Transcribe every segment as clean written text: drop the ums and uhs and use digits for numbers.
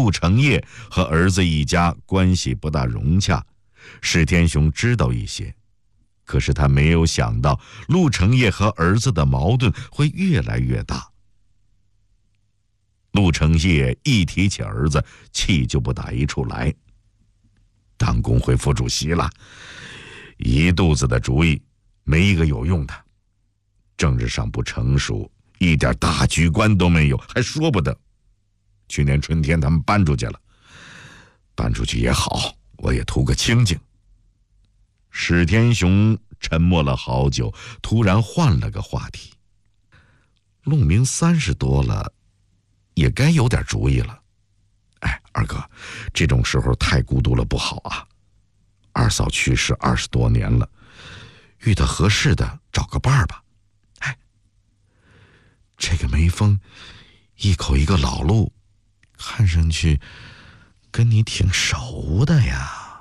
陆成业和儿子一家关系不大融洽，史天雄知道一些，可是他没有想到陆成业和儿子的矛盾会越来越大。陆成业一提起儿子，气就不打一处来。当工会副主席了，一肚子的主意，没一个有用的。政治上不成熟，一点大局观都没有，还说不得。去年春天他们搬出去了，搬出去也好，我也图个清静。史天雄沉默了好久，突然换了个话题。陆明30多了，也该有点主意了。哎，二哥，这种时候太孤独了不好啊。二嫂去世20多年了，遇到合适的找个伴儿吧。哎，这个梅峰一口一个老陆，看上去跟你挺熟的呀。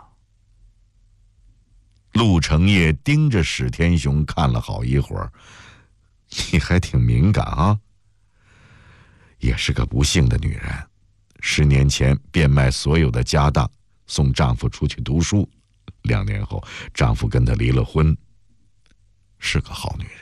陆成业盯着史天雄看了好一会儿，你还挺敏感啊。也是个不幸的女人，10年前变卖所有的家当，送丈夫出去读书，2年后丈夫跟她离了婚。是个好女人，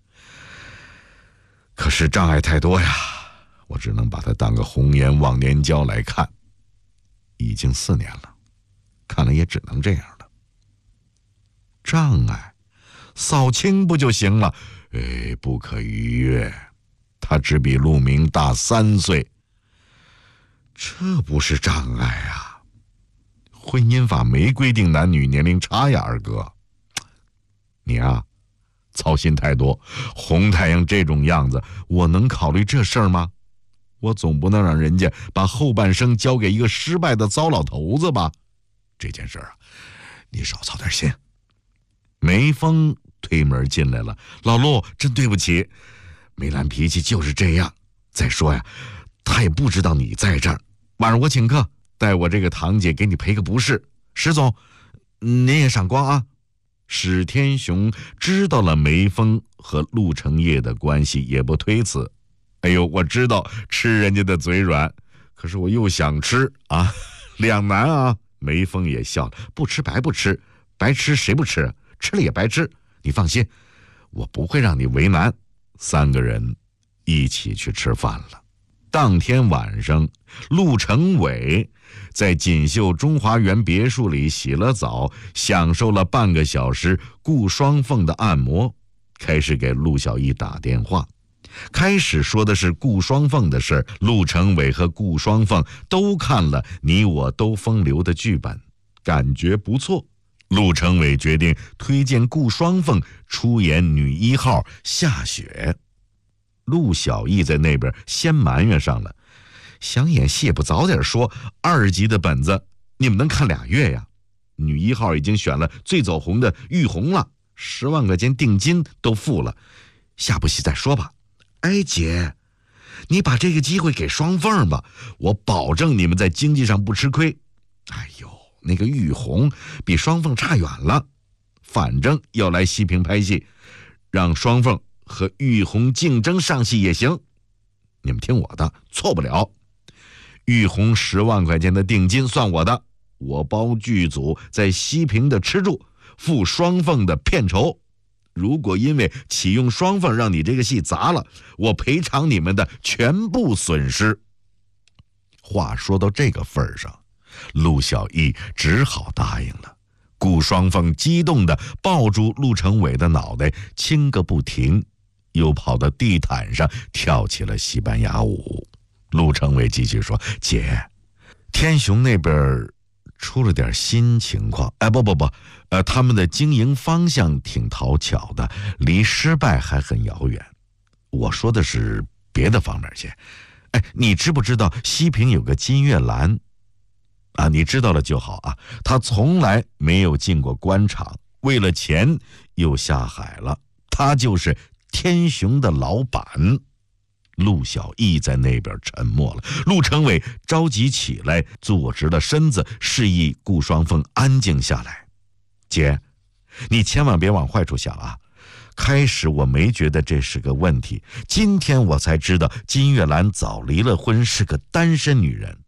可是障碍太多呀，我只能把她当个红颜忘年交来看。已经4年了，看来也只能这样了。障碍扫清不就行了？不可逾越。他只比陆明大3岁，这不是障碍啊！婚姻法没规定男女年龄差呀，二哥。你啊，操心太多。红太阳这种样子，我能考虑这事儿吗？我总不能让人家把后半生交给一个失败的糟老头子吧？这件事啊，你少操点心。梅峰推门进来了，老陆，真对不起。梅兰脾气就是这样。再说呀，他也不知道你在这儿。晚上我请客，带我这个堂姐给你赔个不是。石总，您也赏光啊。史天雄知道了梅峰和陆成业的关系，也不推辞。哎呦，我知道吃人家的嘴软，可是我又想吃啊，两难啊。梅峰也笑了，不吃白不吃，白吃谁不吃？吃了也白吃。你放心，我不会让你为难。3个人一起去吃饭了。当天晚上，陆成伟在锦绣中华园别墅里洗了澡，享受了半个小时顾双凤的按摩，开始给陆小艺打电话。开始说的是顾双凤的事，陆成伟和顾双凤都看了《你我都风流》的剧本，感觉不错。陆成伟决定推荐顾双凤出演女1号夏雪。陆小艺在那边先埋怨上了，想演戏也不早点说，2级的本子你们能看2月呀？女1号已经选了最走红的玉红了，10万块钱定金都付了，下部戏再说吧。哎姐，你把这个机会给双凤吧，我保证你们在经济上不吃亏。哎呦，那个玉红比双凤差远了，反正要来西平拍戏，让双凤和玉红竞争上戏也行。你们听我的，错不了。玉红10万块钱的定金算我的，我包剧组在西平的吃住，付双凤的片酬。如果因为启用双凤让你这个戏砸了，我赔偿你们的全部损失。话说到这个份上，陆小艺只好答应了。顾双凤激动地抱住陆成伟的脑袋亲个不停，又跑到地毯上跳起了西班牙舞。陆成伟继续说，姐，天雄那边出了点新情况。他们的经营方向挺讨巧的，离失败还很遥远。我说的是别的方面去。你知不知道西平有个金月兰啊？你知道了就好啊。他从来没有进过官场，为了钱又下海了。他就是天雄的老板。陆小艺在那边沉默了。陆成伟着急起来，坐直了身子，示意顾双凤安静下来。姐，你千万别往坏处想啊。开始我没觉得这是个问题，今天我才知道金月兰早离了婚，是个单身女人。